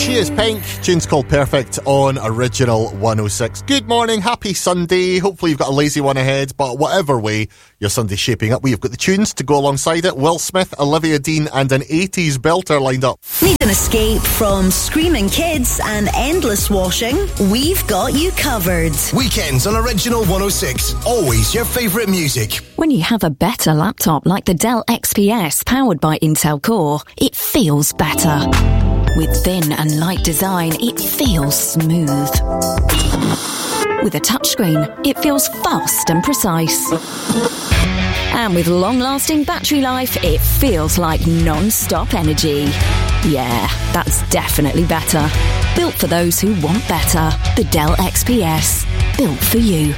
She is Pink. Tune's called Perfect on Original 106. Good morning, happy Sunday. Hopefully you've got a lazy one ahead, but whatever way your Sunday's shaping up, we've got the tunes to go alongside it. Will Smith, Olivia Dean and an 80s belter lined up. Need an escape from screaming kids and endless washing? We've got you covered. Weekends on Original 106. Always your favourite music. When you have a better laptop like the Dell XPS powered by Intel Core, it feels better. With thin and light design, it feels smooth. With a touchscreen, it feels fast and precise. And with long-lasting battery life, it feels like non-stop energy. Yeah, that's definitely better. Built for those who want better. The Dell XPS. Built for you.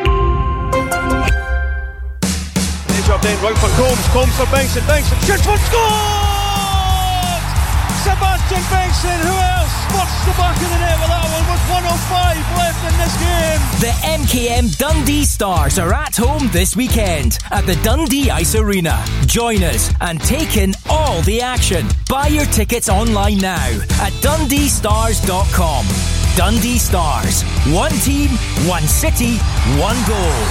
Job then, right for Combs for Benson, shoots for score! Sebastian Benson, who else spots the back of the net with that one with 1:05 left in this game. The MKM Dundee Stars are at home this weekend at the Dundee Ice Arena. Join us and take in all the action. Buy your tickets online now at dundeestars.com. Dundee Stars. One team, one city, one goal.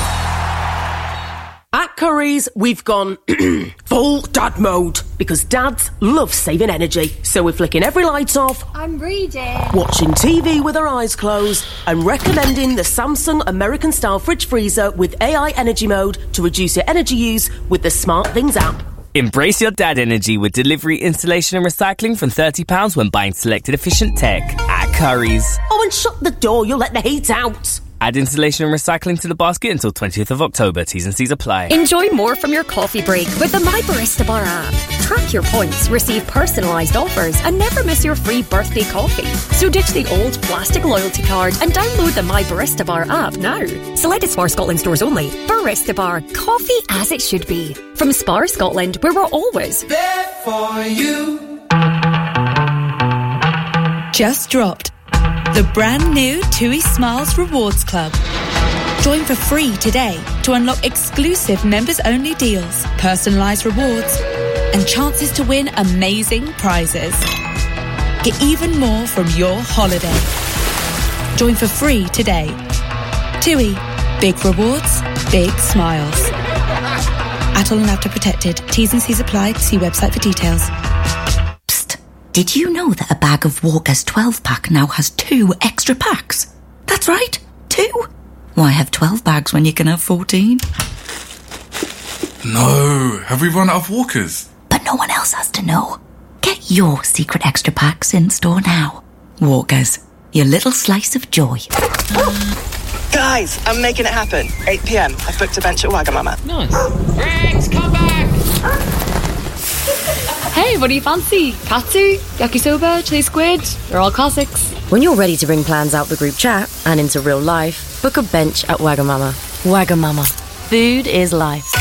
At Curry's, we've gone full dad mode because dads love saving energy. So we're flicking every light off. I'm reading. Watching TV with our eyes closed and recommending the Samsung American-style fridge freezer with AI energy mode to reduce your energy use with the SmartThings app. Embrace your dad energy with delivery, installation and recycling from £30 when buying selected efficient tech at Curry's. Oh, and shut the door, you'll let the heat out. Add installation and recycling to the basket until 20th of October. T's and C's apply. Enjoy more from your coffee break with the My Barista Bar app. Track your points, receive personalised offers and never miss your free birthday coffee. So ditch the old plastic loyalty card and download the My Barista Bar app now. Selected Spar Scotland stores only. Barista Bar, coffee as it should be. From Spar Scotland, where we're always there for you. Just dropped. The brand new TUI Smiles Rewards Club. Join for free today to unlock exclusive members-only deals, personalised rewards, and chances to win amazing prizes. Get even more from your holiday. Join for free today. TUI. Big rewards, big smiles. Atoll and After Protected. T's and C's apply. See website for details. Did you know that a bag of Walker's 12-pack now has 2 extra packs? That's right, 2. Why have 12 bags when you can have 14? No, have we run out of Walkers? But no one else has to know. Get your secret extra packs in store now. Walkers, your little slice of joy. Guys, I'm making it happen. 8 p.m. I've booked a bench at Wagamama. Nice. Rex, come back! Hey, what do you fancy? Katsu, yakisoba, chili squid? They're all classics. When you're ready to bring plans out the group chat and into real life, book a bench at Wagamama. Wagamama. Food is life.